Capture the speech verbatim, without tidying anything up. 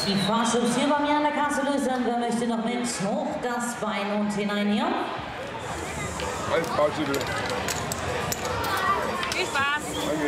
Die Fahrschubs hier bei mir an der Kasse lösen. Wer möchte noch mit? Hoch das Bein und hinein hier. Ein Fahrschübe. Viel Spaß.